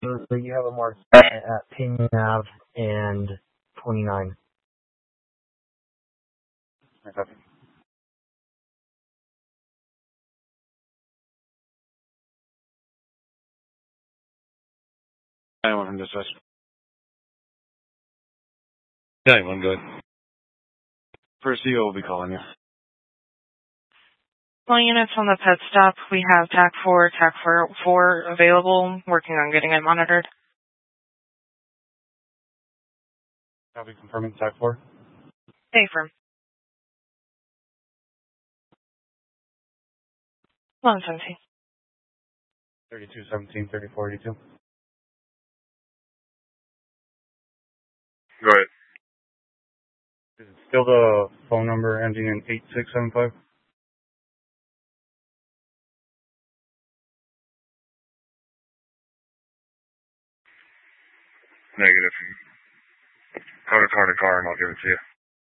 So you have a mark at Pinion Ave and 29. Okay. Anyone from dispatch? Anyone good? First CO will be calling you. Well, units on the pet stop, we have TAC 4, TAC 4 available, working on getting it monitored. Copy confirming TAC 4. Affirm. 117. 3217, 3482. Go ahead. Is it still the phone number ending in 8675? Negative. Call the car and I'll give it to you.